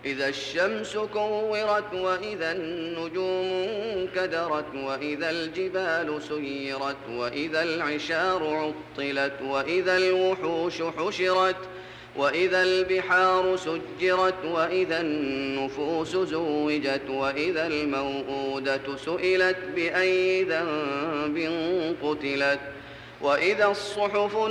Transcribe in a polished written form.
إذا الشمس كورت وإذا النجوم انكدرت وإذا الجبال سيرت وإذا العشار عطلت وإذا الوحوش حشرت وإذا البحار سجرت وإذا النفوس زوجت وإذا الموءودة سئلت بأي ذنب قتلت وإذا الصحف